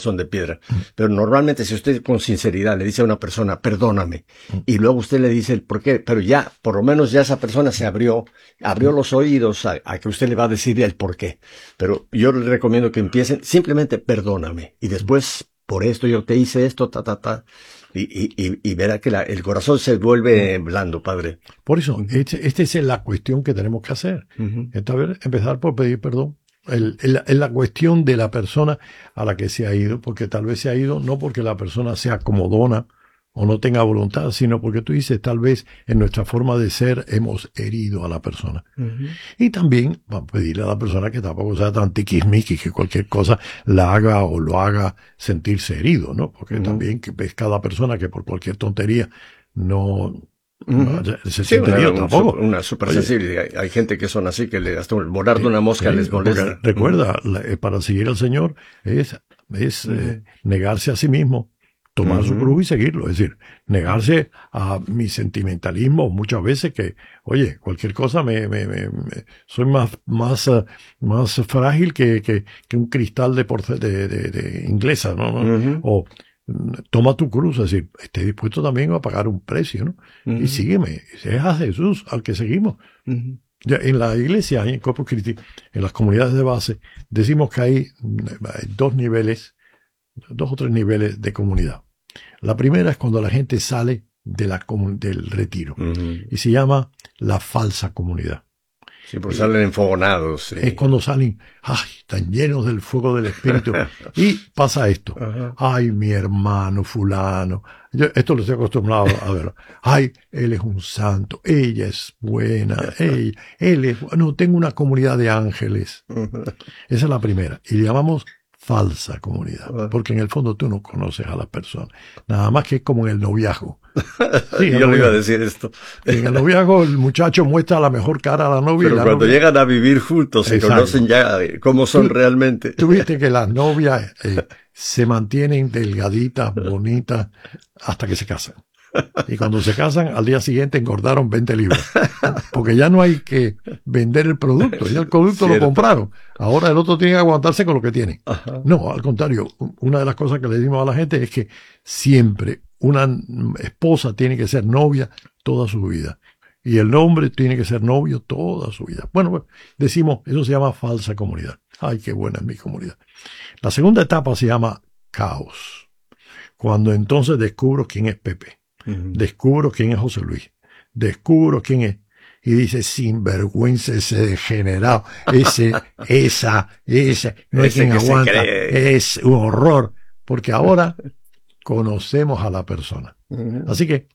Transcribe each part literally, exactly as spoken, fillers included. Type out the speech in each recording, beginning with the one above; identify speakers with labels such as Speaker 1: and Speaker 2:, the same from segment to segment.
Speaker 1: corazón de piedra. Pero normalmente si usted con sinceridad le dice a una persona, perdóname, y luego usted le dice el por qué, pero ya, por lo menos ya esa persona se abrió, abrió los oídos a, a que usted le va a decir el por qué. Pero yo le recomiendo que empiecen simplemente perdóname, y después, por esto yo te hice esto, ta, ta, ta. Y, y, y verá que la, el corazón se vuelve blando, padre.
Speaker 2: Por eso, uh-huh. esta este es la cuestión que tenemos que hacer. Uh-huh. Entonces, empezar por pedir perdón. El, el, el, la cuestión de la persona a la que se ha ido, porque tal vez se ha ido no porque la persona sea comodona o no tenga voluntad, sino porque tú dices, tal vez en nuestra forma de ser hemos herido a la persona. Uh-huh. Y también va a pedirle a la persona que tampoco sea tan tiquismiqui, que cualquier cosa la haga o lo haga sentirse herido, ¿no? Porque uh-huh. también que ves cada persona que por cualquier tontería no...
Speaker 1: Uh-huh.
Speaker 2: se
Speaker 1: sí,
Speaker 2: una, un,
Speaker 1: tampoco. Una super sensible. Hay, hay gente que son así, que le, hasta el volar de una mosca sí, les molesta.
Speaker 2: Recuerda, uh-huh. la, para seguir al Señor es, es uh-huh. eh, negarse a sí mismo, tomar uh-huh. su cruz y seguirlo. Es decir, negarse a mi sentimentalismo muchas veces que, oye, cualquier cosa me, me, me, me soy más, más, uh, más frágil que, que, que un cristal de, porce, de, de, de inglesa, ¿no? Uh-huh. O toma tu cruz, es decir, esté dispuesto también a pagar un precio, ¿no? Uh-huh. Y sígueme, es a Jesús al que seguimos. Uh-huh. Ya en la iglesia, en Corpus Christi, en las comunidades de base, decimos que hay, hay dos niveles, dos o tres niveles de comunidad. La primera es cuando la gente sale de la, del retiro, uh-huh. y se llama la falsa comunidad.
Speaker 1: Sí, porque salen enfogonados. Sí.
Speaker 2: Es cuando salen, ay, están llenos del fuego del Espíritu. Y pasa esto. Uh-huh. Ay, mi hermano fulano. Yo esto lo estoy acostumbrado a ver. Ay, él es un santo. Ella es buena. Ella, él es, no, tengo una comunidad de ángeles. Uh-huh. Esa es la primera. Y le llamamos falsa comunidad. Uh-huh. Porque en el fondo tú no conoces a las personas. Nada más que es como en el noviazgo.
Speaker 1: Sí, yo le iba a decir esto.
Speaker 2: En el noviazgo el muchacho muestra la mejor cara a la novia.
Speaker 1: Pero
Speaker 2: y la
Speaker 1: cuando
Speaker 2: novia...
Speaker 1: llegan a vivir juntos se Exacto. conocen ya cómo son
Speaker 2: tú,
Speaker 1: realmente.
Speaker 2: Tú viste que las novias eh, se mantienen delgaditas, bonitas, hasta que se casan. Y cuando se casan, al día siguiente engordaron veinte libras. Porque ya no hay que vender el producto. Ya el producto Cierto. Lo compraron. Ahora el otro tiene que aguantarse con lo que tiene. Ajá. No, al contrario. Una de las cosas que le decimos a la gente es que siempre una esposa tiene que ser novia toda su vida. Y el hombre tiene que ser novio toda su vida. Bueno, bueno, decimos, eso se llama falsa comunidad. Ay, qué buena es mi comunidad. La segunda etapa se llama caos. Cuando entonces descubro quién es Pepe. Uh-huh. Descubro quién es José Luis. Descubro quién es. Y dice, sinvergüenza ese degenerado. Ese, esa, ese. No hay quien aguanta. Es un horror. Porque ahora conocemos a la persona. Uh-huh. Así que,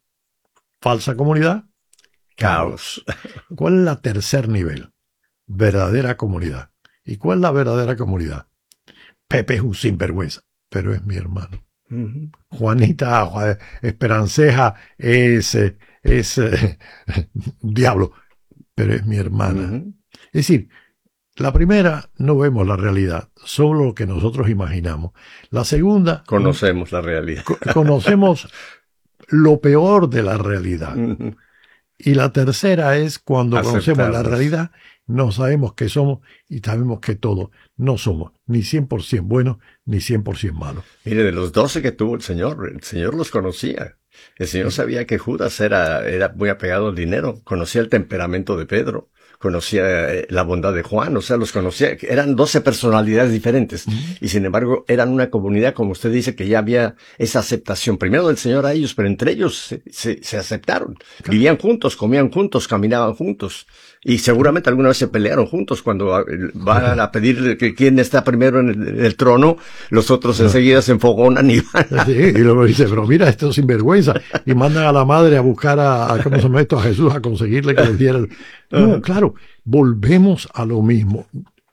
Speaker 2: falsa comunidad, caos. ¿Cuál es la tercer nivel? Verdadera comunidad. ¿Y cuál es la verdadera comunidad? Pepe es un sinvergüenza, pero es mi hermano. Uh-huh. Juanita, Juan, Esperanceja es, es eh, diablo, pero es mi hermana. Uh-huh. Es decir, la primera no vemos la realidad, solo lo que nosotros imaginamos. La segunda...
Speaker 1: Conocemos la realidad.
Speaker 2: Co- conocemos lo peor de la realidad.
Speaker 1: Uh-huh.
Speaker 2: Y la tercera es cuando conocemos la realidad, no sabemos qué somos y sabemos que todo no somos ni cien por ciento buenos ni cien por ciento malos.
Speaker 1: Mire, de los doce que tuvo el Señor, el Señor los conocía. El Señor sabía que Judas era, era muy apegado al dinero, conocía el temperamento de Pedro, conocía la bondad de Juan, o sea, los conocía. Eran doce personalidades diferentes. Uh-huh. Y sin embargo, eran una comunidad, como usted dice, que ya había esa aceptación. Primero del Señor a ellos, pero entre ellos se, se, se aceptaron. Claro. Vivían juntos, comían juntos, caminaban juntos. Y seguramente alguna vez se pelearon juntos cuando van a pedir que quién está primero en el, en el trono, los otros enseguida se enfogonan y van. A...
Speaker 2: Sí, y luego dice, pero mira, esto es sinvergüenza. Y mandan a la madre a buscar a, a ¿cómo se llama esto? A Jesús, a conseguirle que les diera el... No, claro, volvemos a lo mismo.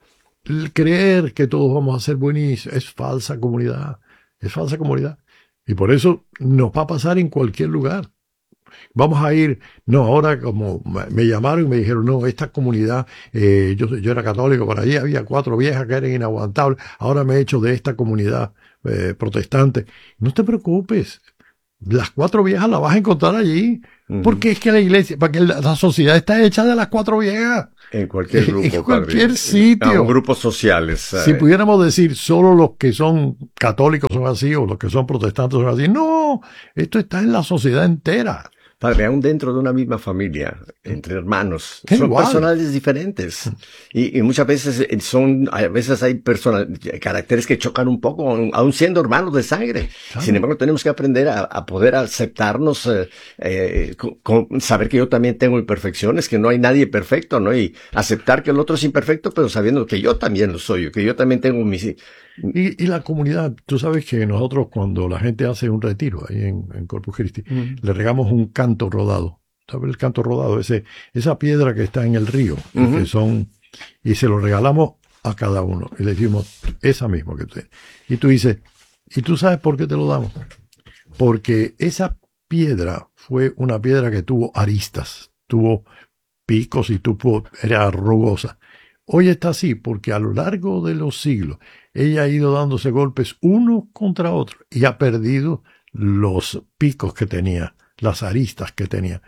Speaker 2: El creer que todos vamos a ser buenísimos es falsa comunidad. Es falsa comunidad. Y por eso nos va a pasar en cualquier lugar. Vamos a ir, no, ahora como me llamaron y me dijeron, no, esta comunidad, eh, yo, yo era católico, por allí había cuatro viejas que eran inaguantables, ahora me he hecho de esta comunidad eh, protestante. No te preocupes, las cuatro viejas las vas a encontrar allí. Uh-huh. Porque es que la iglesia, porque la, la sociedad está hecha de las cuatro viejas.
Speaker 1: En cualquier grupo.
Speaker 2: En cualquier
Speaker 1: padre.
Speaker 2: sitio.
Speaker 1: En grupos sociales. ¿sabes?
Speaker 2: Si pudiéramos decir solo los que son católicos son así o los que son protestantes son así. No, esto está en la sociedad entera.
Speaker 1: Padre, aún dentro de una misma familia, entre hermanos,
Speaker 2: Qué
Speaker 1: son
Speaker 2: igual.
Speaker 1: personalidades diferentes. Y, y muchas veces son, a veces hay personas, caracteres que chocan un poco, aún siendo hermanos de sangre. Claro. Sin embargo, tenemos que aprender a, a poder aceptarnos, eh, eh, con, con saber que yo también tengo imperfecciones, que no hay nadie perfecto, ¿no? Y aceptar que el otro es imperfecto, pero sabiendo que yo también lo soy, que yo también tengo mis...
Speaker 2: Y, y la comunidad, tú sabes que nosotros cuando la gente hace un retiro ahí en, en Corpus Christi, mm. le regamos un canto rodado. ¿Sabes el canto rodado? Ese, esa piedra que está en el río, uh-huh. que son, y se lo regalamos a cada uno. Y le decimos, esa misma que tú. Y tú dices, ¿y tú sabes por qué te lo damos? Porque esa piedra fue una piedra que tuvo aristas, tuvo picos y tuvo, era rugosa. Hoy está así porque a lo largo de los siglos ella ha ido dándose golpes uno contra otro y ha perdido los picos que tenía, las aristas que tenía.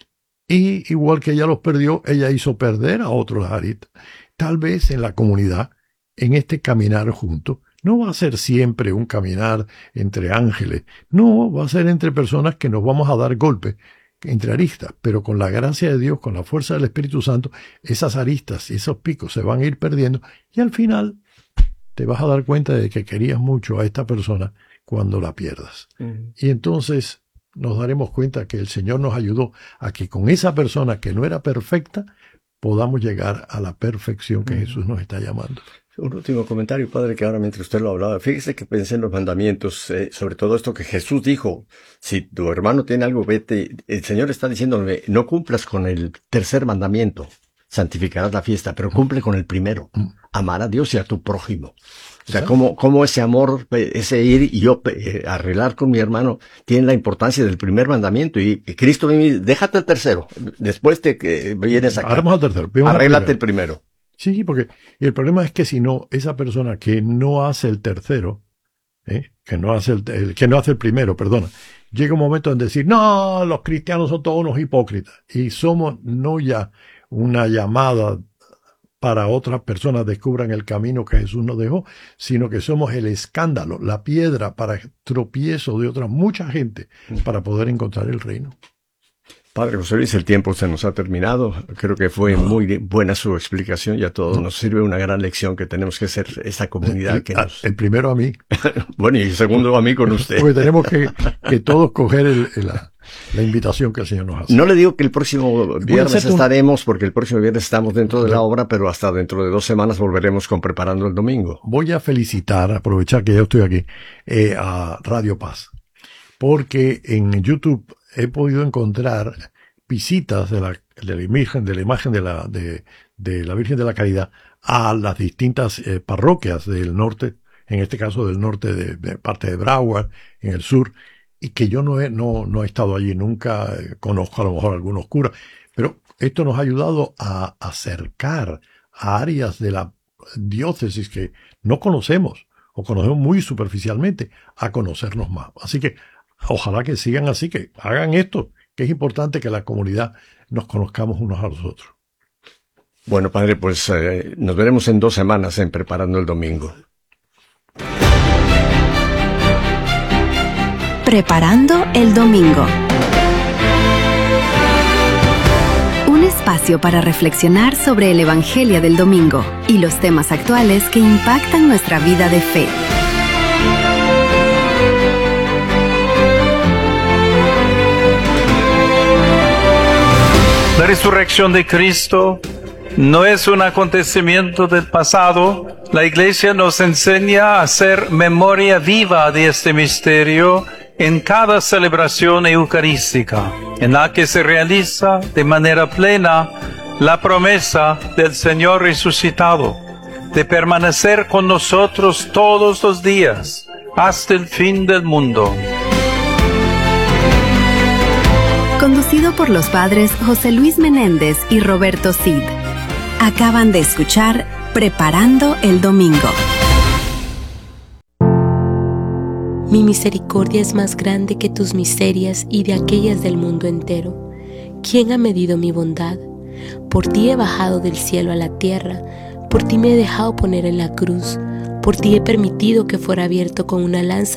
Speaker 2: Y igual que ella los perdió, ella hizo perder a otros aristas. Tal vez en la comunidad, en este caminar juntos, no va a ser siempre un caminar entre ángeles. No, va a ser entre personas que nos vamos a dar golpes entre aristas, pero con la gracia de Dios, con la fuerza del Espíritu Santo, esas aristas y esos picos se van a ir perdiendo y al final te vas a dar cuenta de que querías mucho a esta persona cuando la pierdas. Uh-huh. Y entonces nos daremos cuenta que el Señor nos ayudó a que con esa persona que no era perfecta podamos llegar a la perfección que uh-huh. Jesús nos está llamando.
Speaker 1: Un último comentario, padre, que ahora mientras usted lo hablaba, fíjese que pensé en los mandamientos, eh, sobre todo esto que Jesús dijo, si tu hermano tiene algo, vete, el Señor está diciéndole, no cumplas con el tercer mandamiento, santificarás la fiesta, pero cumple con el primero, amar a Dios y a tu prójimo. O sea, cómo, cómo ese amor, ese ir y yo eh, arreglar con mi hermano, tiene la importancia del primer mandamiento. Y, y Cristo me dice, déjate el tercero, después te que vienes acá.
Speaker 2: Arremos al tercero.
Speaker 1: Arréglate el primero.
Speaker 2: Sí, porque y el problema es que si no, esa persona que no hace el tercero, ¿eh? que no hace el, el, que no hace el primero, perdona, llega un momento en decir, no, los cristianos son todos unos hipócritas. Y somos no ya una llamada para otras personas descubran el camino que Jesús nos dejó, sino que somos el escándalo, la piedra para tropiezo de otra mucha gente para poder encontrar el reino.
Speaker 1: Padre José Luis, el tiempo se nos ha terminado. Creo que fue no. muy buena su explicación y a todos no. nos sirve una gran lección que tenemos que ser esta comunidad.
Speaker 2: El,
Speaker 1: que nos...
Speaker 2: el primero a mí.
Speaker 1: Bueno, y el segundo a mí con usted.
Speaker 2: Porque tenemos que, que todos coger el, el, la, la invitación que el Señor nos hace.
Speaker 1: No le digo que el próximo viernes estaremos, porque el próximo viernes estamos dentro de la obra, pero hasta dentro de dos semanas volveremos con Preparando el Domingo.
Speaker 2: Voy a felicitar, aprovechar que ya estoy aquí, eh, a Radio Paz, porque en YouTube he podido encontrar visitas de la, de la imagen, de la imagen de la, de, de la Virgen de la Caridad a las distintas eh, parroquias del norte, en este caso del norte de, de parte de Broward, en el sur, y que yo no he, no, no he estado allí nunca, eh, conozco a lo mejor algunos curas, pero esto nos ha ayudado a acercar a áreas de la diócesis que no conocemos, o conocemos muy superficialmente, a conocernos más. Así que ojalá que sigan así, que hagan esto, que es importante que la comunidad nos conozcamos unos a los otros.
Speaker 1: Bueno, padre, pues eh, nos veremos en dos semanas en Preparando el Domingo.
Speaker 3: Preparando el Domingo. Un espacio para reflexionar sobre el Evangelio del Domingo y los temas actuales que impactan nuestra vida de fe.
Speaker 4: La resurrección de Cristo no es un acontecimiento del pasado. La Iglesia nos enseña a hacer memoria viva de este misterio en cada celebración eucarística, en la que se realiza de manera plena la promesa del Señor resucitado, de permanecer con nosotros todos los días, hasta el fin del mundo.
Speaker 3: Conducido por los padres José Luis Menéndez y Roberto Cid. Acaban de escuchar Preparando el Domingo.
Speaker 5: Mi misericordia es más grande que tus miserias y de aquellas del mundo entero. ¿Quién ha medido mi bondad? Por ti he bajado del cielo a la tierra, por ti me he dejado poner en la cruz, por ti he permitido que fuera abierto con una lanza